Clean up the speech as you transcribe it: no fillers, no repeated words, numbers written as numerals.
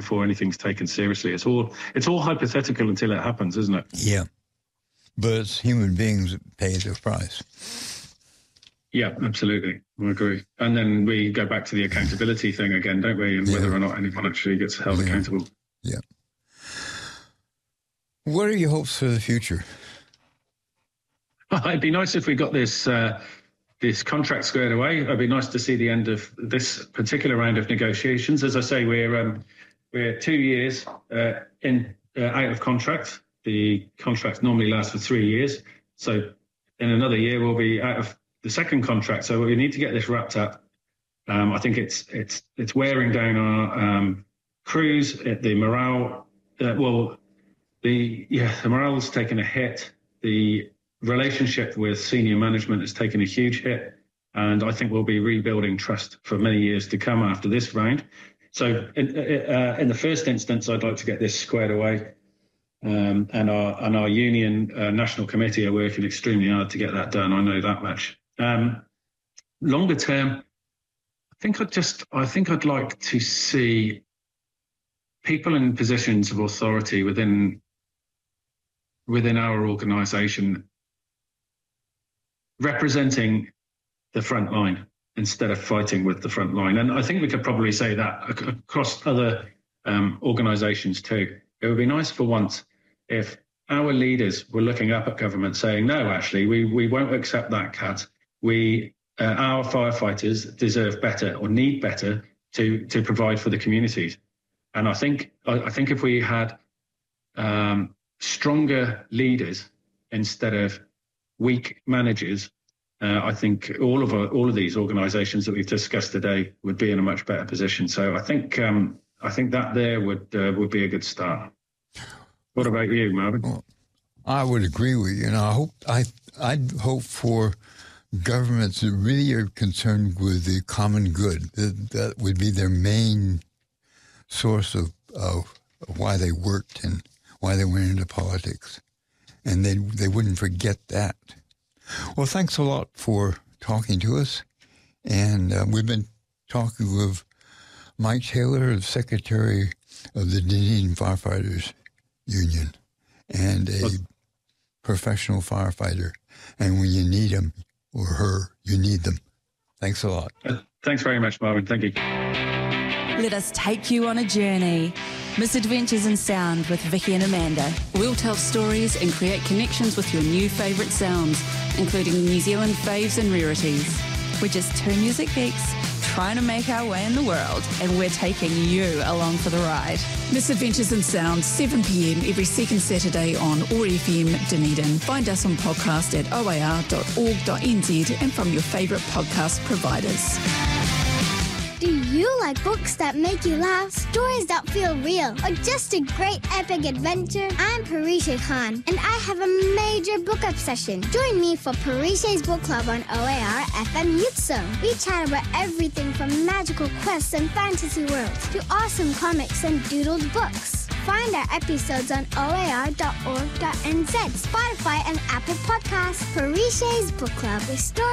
before anything's taken seriously. It's all hypothetical until it happens, isn't it? Yeah. But it's human beings that pay the price. Yeah, absolutely. I agree. And then we go back to the accountability thing again, don't we? And whether or not anyone actually gets held accountable. Yeah. What are your hopes for the future? It'd be nice if we got this contract squared away. It'd be nice to see the end of this particular round of negotiations. As I say, we're 2 years out of contract. The contracts normally last for 3 years. So in another year, we'll be out of the second contract. So we need to get this wrapped up. I think it's wearing down our crews. The morale, the morale's taken a hit. The relationship with senior management has taken a huge hit, and I think we'll be rebuilding trust for many years to come after this round. So in the first instance, I'd like to get this squared away. And our union national committee are working extremely hard to get that done. I know that much. Longer term, I think I'd like to see people in positions of authority within our organisation representing the front line instead of fighting with the front line. And I think we could probably say that across other organisations too. It would be nice for once if our leaders were looking up at government saying, no, actually, we won't accept that cut. Our firefighters deserve better or need better to provide for the communities. And I think if we had stronger leaders instead of weak managers, I think all of these organisations that we've discussed today would be in a much better position. So I think that there would be a good start. What about you, Marvin? Well, I would agree with you. And I'd hope for governments that really are concerned with the common good. That would be their main source of why they worked and why they went into politics. And they wouldn't forget that. Well, thanks a lot for talking to us. And we've been talking with Mike Taylor, the Secretary of the Dunedin Firefighters Union, and a professional firefighter. And when you need him or her, you need them. Thanks a lot. Thanks very much, Marvin. Thank you. Let us take you on a journey. Misadventures in Sound with Vicky and Amanda. We'll tell stories and create connections with your new favourite sounds, including New Zealand faves and rarities. We're just two music geeks trying to make our way in the world, and we're taking you along for the ride. Misadventures in Sound, 7 p.m. every second Saturday on OAR FM Dunedin. Find us on podcast at oar.org.nz and from your favourite podcast providers. Do you like books that make you laugh, stories that feel real, or just a great epic adventure? I'm Parisha Khan, and I have a major book obsession. Join me for Parisha's Book Club on OAR FM Youth Zone. We chat about everything from magical quests and fantasy worlds to awesome comics and doodled books. Find our episodes on oar.org.nz, Spotify, and Apple Podcasts. Parisha's Book Club, a story